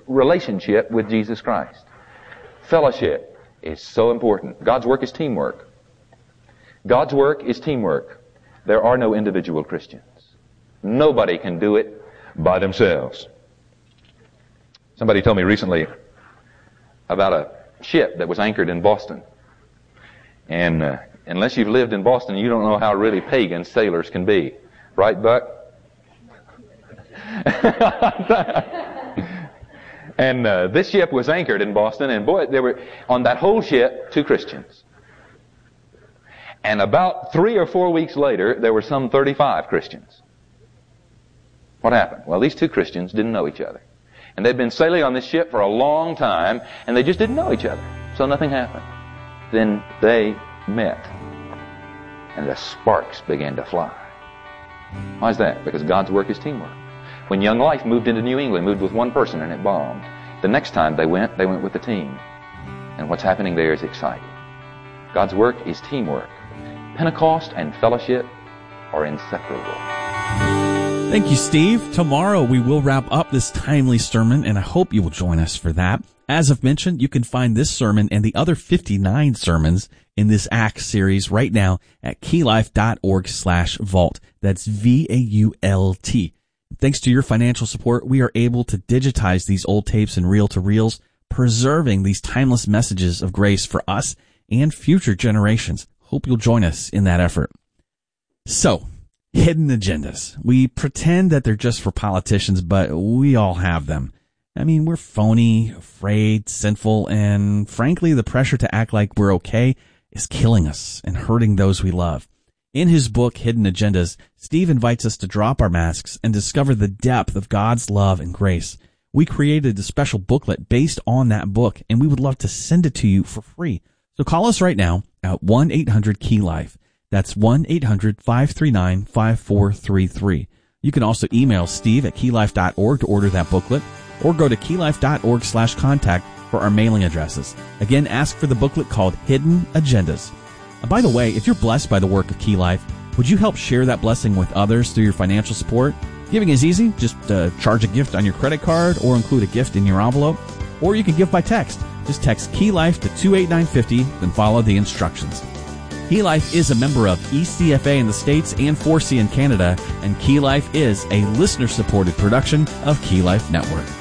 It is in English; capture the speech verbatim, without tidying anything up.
relationship with Jesus Christ. Fellowship is so important. God's work is teamwork. God's work is teamwork. There are no individual Christians. Nobody can do it by themselves. Somebody told me recently about a ship that was anchored in Boston. And uh, unless you've lived in Boston, you don't know how really pagan sailors can be. Right, Buck? And uh, this ship was anchored in Boston, and boy, there were, on that whole ship, two Christians. And about three or four weeks later, there were some thirty-five Christians. What happened? Well, these two Christians didn't know each other. And they'd been sailing on this ship for a long time, and they just didn't know each other. So nothing happened. Then they met, and the sparks began to fly. Why is that? Because God's work is teamwork. When Young Life moved into New England, moved with one person and it bombed. The next time they went, they went with the team. And what's happening there is exciting. God's work is teamwork. Pentecost and fellowship are inseparable. Thank you, Steve. Tomorrow we will wrap up this timely sermon, and I hope you will join us for that. As I've mentioned, you can find this sermon and the other fifty-nine sermons in this Acts series right now at keylife.org slash vault. That's V A U L T. Thanks to your financial support, we are able to digitize these old tapes and reel-to-reels, preserving these timeless messages of grace for us and future generations. Hope you'll join us in that effort. So, hidden agendas. We pretend that they're just for politicians, but we all have them. I mean, we're phony, afraid, sinful, and frankly, the pressure to act like we're okay is killing us and hurting those we love. In his book, Hidden Agendas, Steve invites us to drop our masks and discover the depth of God's love and grace. We created a special booklet based on that book, and we would love to send it to you for free. So call us right now at one eight hundred key life. That's one eight hundred five three nine five four three three. You can also email Steve at keylife dot org to order that booklet, or go to keylife.org slash contact for our mailing addresses. Again, ask for the booklet called Hidden Agendas. And by the way, if you're blessed by the work of Key Life, would you help share that blessing with others through your financial support? Giving is easy. Just uh, charge a gift on your credit card or include a gift in your envelope. Or you can give by text. Just text Key Life to two eight nine five zero, then follow the instructions. Key Life is a member of E C F A in the States and four C in Canada, and Key Life is a listener-supported production of Key Life Network.